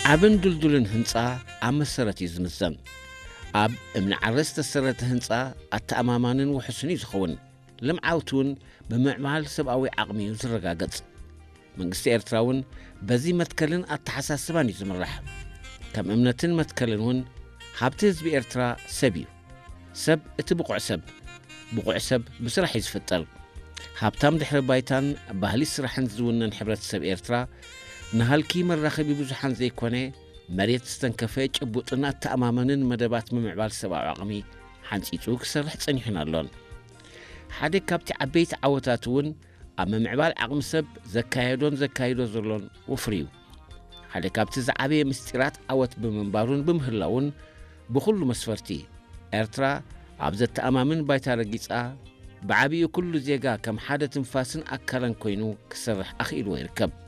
ዓብን ድልድልን ህንፃ ኣብ መሰረት እዩ ዝምዘን ኣብ እምኒ ዓረስ ዝተሰረተ ህንፃ ኣተኣማማንን ውሕስን እዩ ዝኸውን ልምዓውቲ እውን ብምዕባል ሰብኣዊ ዓቕሚ እዩ ዝረጋገጽ መንግስቲ ኤርትራ እውን በዚ መትከልን ኣተሓሳስባን እዩ ዝምራሕ ከም እምነትን መትከልን እውን ሃብቲ ህዝቢ ኤርትራ ሰብ እዩ ሰብ እቲ ብቑዕ ሰብ ብስራሕ እዩ ዝፍጠር ሃብታም ድሕረ ባይታን ባህሊ ስራሕን ዝውነን ሕብረተሰብ ኤርትራ ንሃልኪ መራኸቢ ብዙሓን ዘይኮነ መሬት ዝተንከፈ ጭቡጥን ኣተኣማመንን መደባት ምምዕባል ሰብኣዊ ዓቕሚ ሓንፂፁ ክሰርሕ ጸኒሑን ኣሎን ሓደ ካብቲ ዓበይቲ ዓወታት እውን ኣብ ምምዕባል ዓቕሚ ሰብ ዘካይዶ ዘሎን ውፍሪ እዩ ሓደ ካብቲ ዝዓበየ ምስጢራት ዓወት ብምንባሩን ብምህላውን ብኩሉ መስፈርቲ ኤርትራ ኣብ ዘተኣማምን ባይታ ረጊጻ ብዓብዩ ኩሉ ዜጋ ከም ሓደ ትንፋስን ኣካለን ኮይኑ ክሰርሕ ኣኽኢልዎ ይርከብ